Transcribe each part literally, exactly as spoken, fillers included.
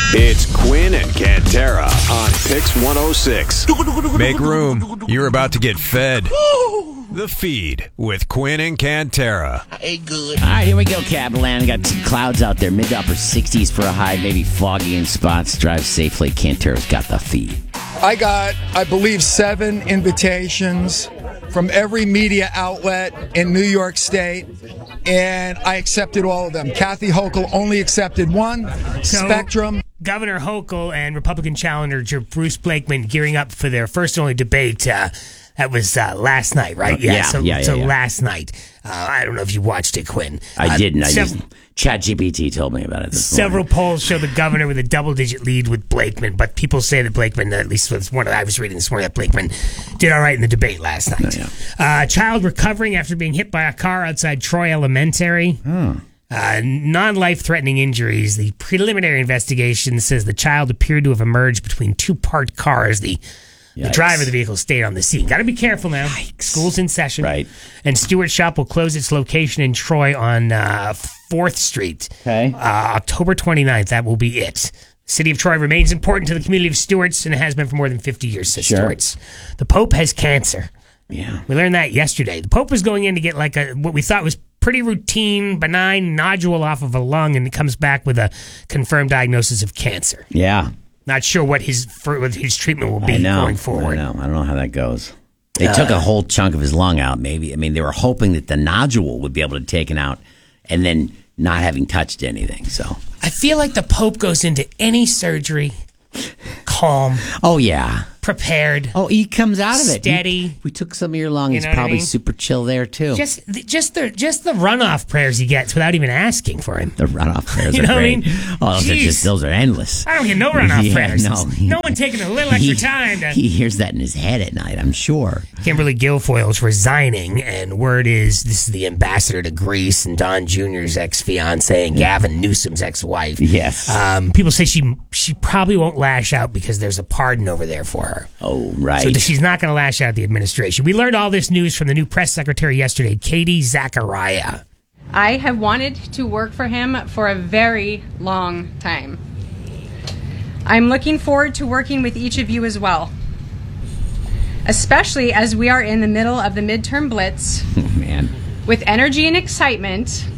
It's Quinn and Cantera on Pix one oh six. Make room. You're about to get fed. The Feed with Quinn and Cantera. Hey, good. All right, here we go, Cabland. Got some clouds out there. Mid to upper sixties for a high, maybe foggy in spots. Drive safely. Cantera's got the Feed. I got, I believe, seven invitations from every media outlet in New York State, and I accepted all of them. Kathy Hochul only accepted one. So, Spectrum. Governor Hochul and Republican challenger Bruce Blakeman gearing up for their first and only debate. Uh, that was uh, last night, right? Uh, yeah, so, yeah, yeah, so yeah. last night. Uh, I don't know if you watched it, Quinn. I uh, didn't. I sev- just, ChatGPT told me about it this Several morning. polls show the governor with a double-digit lead with Blakeman, but people say that Blakeman, at least was one I was reading this morning, that Blakeman did all right in the debate last night. Oh, yeah. uh, child recovering after being hit by a car outside Troy Elementary. Hmm. Uh, non-life-threatening injuries. The preliminary investigation says the child appeared to have emerged between two parked cars. The, the driver of the vehicle stayed on the scene. Got to be careful now. Yikes. School's in session. Right. And Stewart Shop will close its location in Troy on uh, fourth Street. Okay. Uh, October twenty-ninth. That will be it. The city of Troy remains important to the community of Stewarts, and it has been for more than fifty years, says Sure. Stewarts. The Pope has cancer. Yeah. We learned that yesterday. The Pope was going in to get like a what we thought was pretty routine, benign nodule off of a lung, and he comes back with a confirmed diagnosis of cancer. Yeah. Not sure what his for, what his treatment will be I know. going forward. I know. I don't know how that goes. They uh, took a whole chunk of his lung out, maybe. I mean, they were hoping that the nodule would be able to be taken out and then not having touched anything, so. I feel like the Pope goes into any surgery calm. Oh, yeah. Prepared. Oh, he comes out of it. Steady. He, we took some of your lung. You He's know what I probably mean? super chill there, too. Just just the just the runoff prayers he gets without even asking for him. The runoff prayers You are know what I great. mean? Oh, those are, Jeez. just, those are endless. I don't get no runoff Yeah, prayers. no. no one taking a little extra He- time to... He hears that in his head at night, I'm sure. Kimberly Guilfoyle's resigning, and word is this is the ambassador to Greece and Don Junior's ex-fiancée and Gavin Newsom's ex-wife. Yes. Um, people say she she probably won't lash out because there's a pardon over there for her. Oh, right. So she's not going to lash out at the administration. We learned all this news from the new press secretary yesterday, Katie Zachariah. I have wanted to work for him for a very long time. I'm looking forward to working with each of you as well, especially as we are in the middle of the midterm blitz. Oh, man. With energy and excitement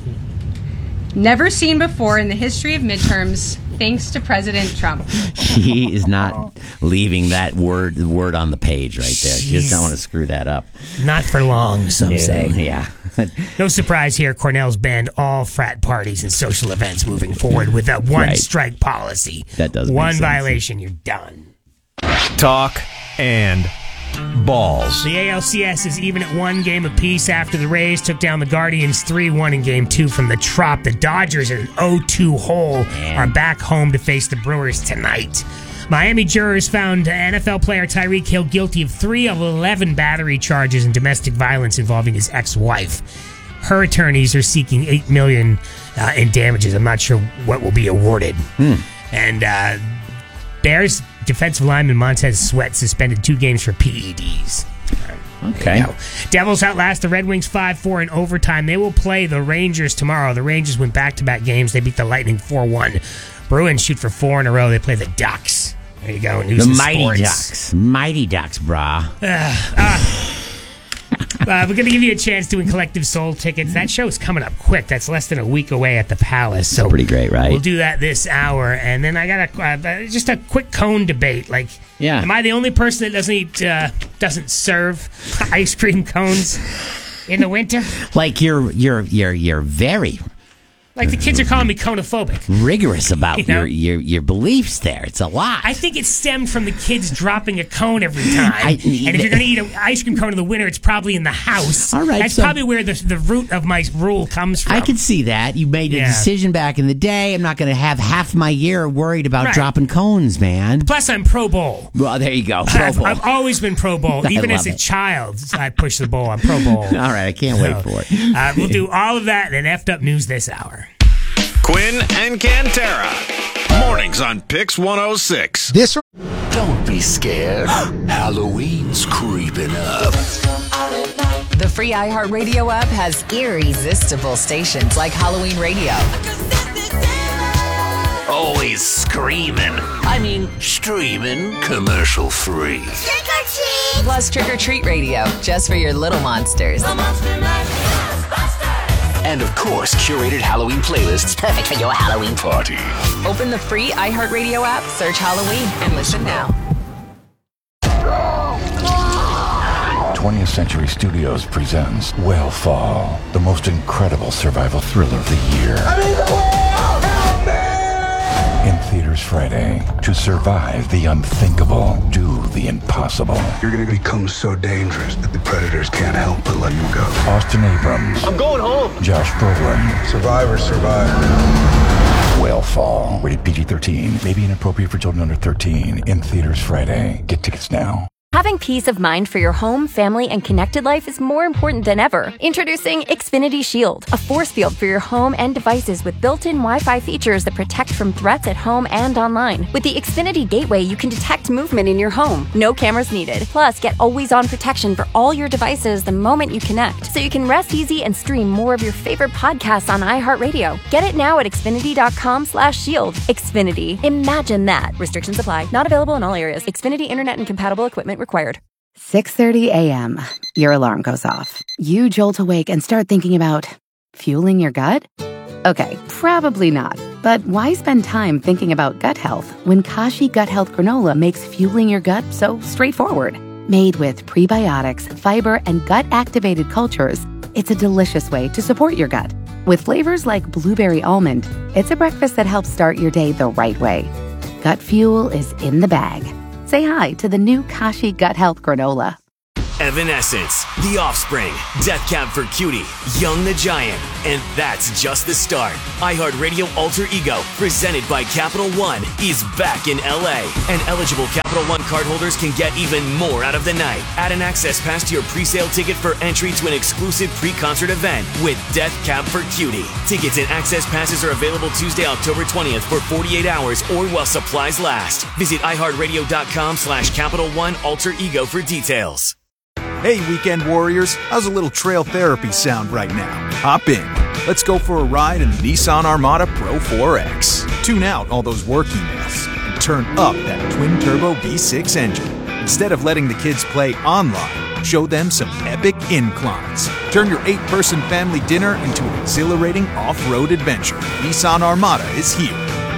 never seen before in the history of midterms, thanks to President Trump. He is not leaving that word word on the page right there. He just don't want to screw that up. Not for long, some Yeah, say. Yeah. No surprise here, Cornell's banned all frat parties and social events moving forward with a one-strike Right. policy. That does make One sense. violation, you're done. Talk and balls. The A L C S is even at one game apiece after the Rays took down the Guardians three one in game two from the Trop. The Dodgers in an oh two hole are back home to face the Brewers tonight. Miami jurors found N F L player Tyreek Hill guilty of three of eleven battery charges and domestic violence involving his ex-wife. Her attorneys are seeking eight million dollars uh, in damages. I'm not sure what will be awarded. Hmm. And uh, Bears defensive lineman Montez Sweat suspended two games for P E Ds. Okay. Devils outlast the Red Wings five four in overtime. They will play the Rangers tomorrow. The Rangers win back-to-back games. They beat the Lightning four one. Bruins shoot for four in a row. They play the Ducks. There you go. News The and Mighty sports. Ducks. Mighty Ducks, brah. Uh, uh, uh, we're going to give you a chance to win Collective Soul tickets. That show's coming up quick. That's less than a week away at the Palace. So pretty great, right? We'll do that this hour. And then I got a, uh, just a quick cone debate. Like, Yeah. am I the only person that doesn't eat, uh, doesn't serve ice cream cones in the winter? Like you're you're you're you're very Like the kids are calling me conophobic. rigorous about You know? your, your your beliefs there. It's a lot. I think it stemmed from the kids dropping a cone every time. I- and if you're going to eat an ice cream cone in the winter, it's probably in the house. All right, That's so- probably where the, the root of my rule comes from. I can see that. You made a Yeah. decision back in the day. I'm not going to have half my year worried about Right. dropping cones, man. Plus, I'm pro bowl. Well, there you go. Pro I've, Bowl. I've always been pro bowl. I Even love as a it. child, I pushed the bowl. I'm pro bowl. All right, I can't wait for it. Uh, we'll do all of that and effed up news this hour. Quinn and Cantera. Mornings on Pix one oh six. This. Don't be scared. Halloween's creeping up. The free iHeartRadio app has irresistible stations like Halloween Radio, Always screaming. I mean, streaming. Commercial free. Trick or treat! Plus Trick or Treat Radio, just for your little monsters. And of course, curated Halloween playlists perfect for your Halloween party. Open the free iHeartRadio app, search Halloween, and listen now. twentieth Century Studios presents Whale-Fall, the most incredible survival thriller of the year. I'm in the whale! Help me! In theaters Friday. To survive the unthinkable, do the impossible. You're gonna become so dangerous that the predators can't help but let you go. Austin Abrams. I'm going home. Josh Brolin. Survivor, survivor. Whale-Fall. Rated P G thirteen. May be inappropriate for children under thirteen. In theaters Friday. Get tickets now. Having peace of mind for your home, family, and connected life is more important than ever. Introducing Xfinity Shield, a force field for your home and devices with built-in Wi-Fi features that protect from threats at home and online. With the Xfinity Gateway, you can detect movement in your home. No cameras needed. Plus, get always-on protection for all your devices the moment you connect, so you can rest easy and stream more of your favorite podcasts on iHeartRadio. Get it now at Xfinity.com slash shield. Xfinity. Imagine that. Restrictions apply. Not available in all areas. Xfinity Internet and compatible equipment required. six thirty a.m. Your alarm goes off. You jolt awake and start thinking about fueling your gut? Okay, probably not. But why spend time thinking about gut health when Kashi Gut Health Granola makes fueling your gut so straightforward? Made with prebiotics, fiber, and gut-activated cultures, it's a delicious way to support your gut. With flavors like blueberry almond, it's a breakfast that helps start your day the right way. Gut fuel is in the bag. Say hi to the new Kashi Gut Health Granola. Evanescence, The Offspring, Death Cab for Cutie, Young the Giant, and that's just the start. iHeartRadio Alter Ego, presented by Capital One, is back in L A, and eligible Capital One cardholders can get even more out of the night. Add an access pass to your pre-sale ticket for entry to an exclusive pre-concert event with Death Cab for Cutie. Tickets and access passes are available Tuesday, October twentieth for forty-eight hours or while supplies last. Visit iHeartRadio.com slash Capital One Alter Ego for details. Hey, weekend warriors, how's a little trail therapy sound right now? Hop in. Let's go for a ride in the Nissan Armada Pro four X. Tune out all those work emails and turn up that twin-turbo V six engine. Instead of letting the kids play online, show them some epic inclines. Turn your eight-person family dinner into an exhilarating off-road adventure. Nissan Armada is here.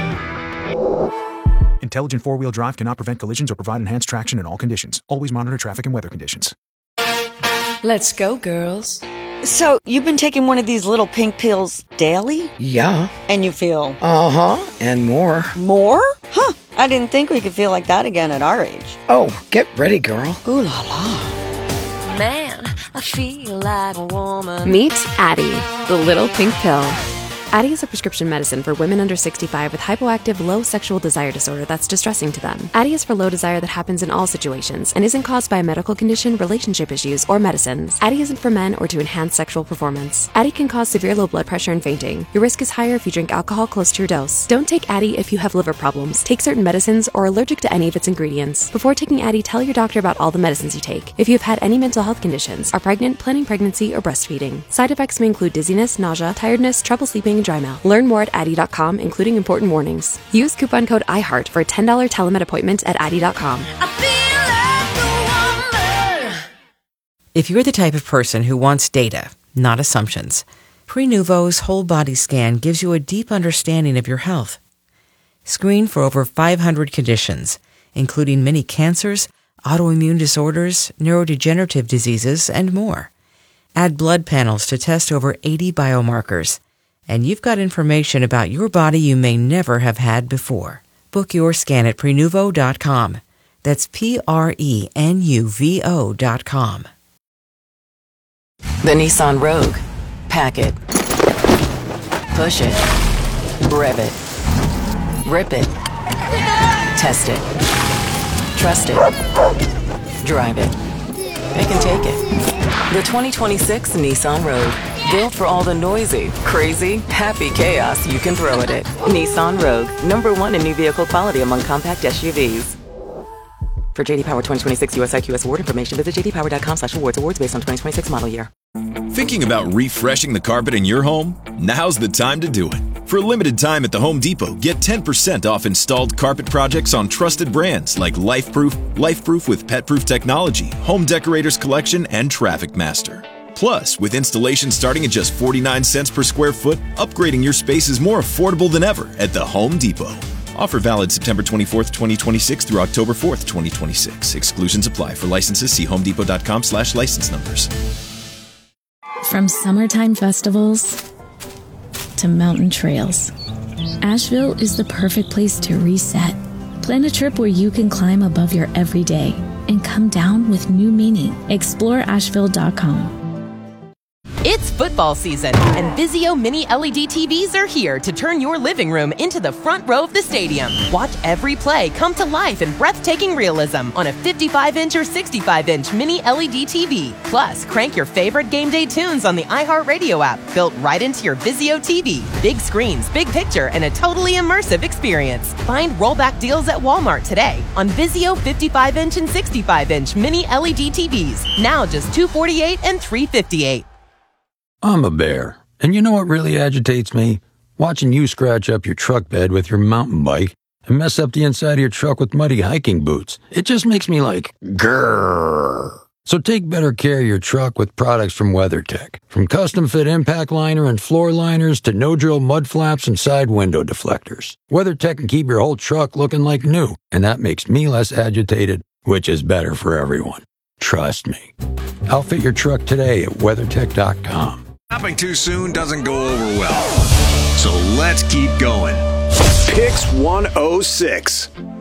Intelligent four-wheel drive cannot prevent collisions or provide enhanced traction in all conditions. Always monitor traffic and weather conditions. Let's go, girls. So, you've been taking one of these little pink pills daily? Yeah. And you feel? Uh-huh, and more. More? Huh, I didn't think we could feel like that again at our age. Oh, get ready, girl. Ooh la la. Man, I feel like a woman. Meet Addie, the little pink pill. Addie is a prescription medicine for women under sixty-five with hypoactive low sexual desire disorder that's distressing to them. Addie is for low desire that happens in all situations and isn't caused by a medical condition, relationship issues, or medicines. Addie isn't for men or to enhance sexual performance. Addie can cause severe low blood pressure and fainting. Your risk is higher if you drink alcohol close to your dose. Don't take Addie if you have liver problems, take certain medicines, or are allergic to any of its ingredients. Before taking Addie, tell your doctor about all the medicines you take. If you have had any mental health conditions, are pregnant, planning pregnancy, or breastfeeding. Side effects may include dizziness, nausea, tiredness, trouble sleeping, and dry mouth. Learn more at Addie dot com, including important warnings. Use coupon code iHeart for a ten dollars telemed appointment at Addie dot com. If you're the type of person who wants data, not assumptions, Prenuvo's whole body scan gives you a deep understanding of your health. Screen for over five hundred conditions, including many cancers, autoimmune disorders, neurodegenerative diseases, and more. Add blood panels to test over eighty biomarkers. And you've got information about your body you may never have had before. Book your scan at Prenuvo dot com. That's P R E N U V O dot com. The Nissan Rogue. Pack it. Push it. Rev it. Rip it. Test it. Trust it. Drive it. It can take it. The twenty twenty-six Nissan Rogue. Built for all the noisy, crazy, happy chaos you can throw at it. Nissan Rogue, number one in new vehicle quality among compact S U Vs. For J D Power twenty twenty-six U S I Q S award information, visit j d power dot com slash awards. Awards based on twenty twenty-six model year. Thinking about refreshing the carpet in your home? Now's the time to do it. For a limited time at the Home Depot, get ten percent off installed carpet projects on trusted brands like LifeProof, LifeProof with PetProof technology, Home Decorators Collection, and Traffic Master. Plus, with installation starting at just forty-nine cents per square foot, upgrading your space is more affordable than ever at the Home Depot. Offer valid September twenty-fourth, twenty twenty-six through October fourth, twenty twenty-six. Exclusions apply. For licenses, see homedepot.com slash license numbers. From summertime festivals to mountain trails, Asheville is the perfect place to reset. Plan a trip where you can climb above your everyday and come down with new meaning. Explore Asheville dot com. It's football season, and Vizio Mini L E D T Vs are here to turn your living room into the front row of the stadium. Watch every play come to life in breathtaking realism on a fifty-five inch or sixty-five inch Mini L E D T V. Plus, crank your favorite game day tunes on the iHeartRadio app, built right into your Vizio T V. Big screens, big picture, and a totally immersive experience. Find rollback deals at Walmart today on Vizio fifty-five inch and sixty-five inch Mini L E D T Vs. Now just two hundred forty-eight dollars and three hundred fifty-eight dollars. I'm a bear, and you know what really agitates me? Watching you scratch up your truck bed with your mountain bike and mess up the inside of your truck with muddy hiking boots. It just makes me like, grrr. So take better care of your truck with products from WeatherTech. From custom-fit impact liner and floor liners to no-drill mud flaps and side window deflectors, WeatherTech can keep your whole truck looking like new, and that makes me less agitated, which is better for everyone. Trust me. Outfit your truck today at WeatherTech dot com. Stopping too soon doesn't go over well. So let's keep going. Picks one oh six.